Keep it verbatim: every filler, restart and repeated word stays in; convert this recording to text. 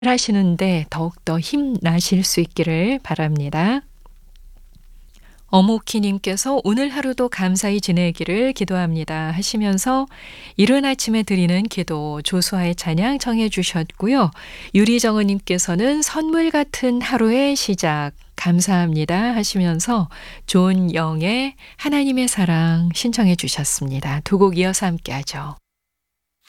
하시는데 더욱더 힘나실 수 있기를 바랍니다. 어묵희 님께서 "오늘 하루도 감사히 지내기를 기도합니다." 하시면서 이른 아침에 드리는 기도 조수아의 찬양 청해 주셨고요. 유리정은 님께서는 "선물 같은 하루의 시작 감사합니다." 하시면서 존영의 하나님의 사랑 신청해 주셨습니다. 두 곡 이어서 함께하죠.